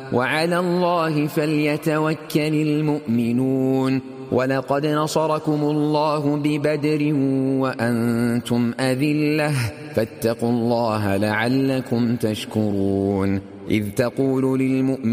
وعلى الله فليتوكل المؤمنون. ولقد نصركم الله ببدر وأنتم أذلة فاتقوا الله لعلكم تشكرون. إذ تقول للمؤمنين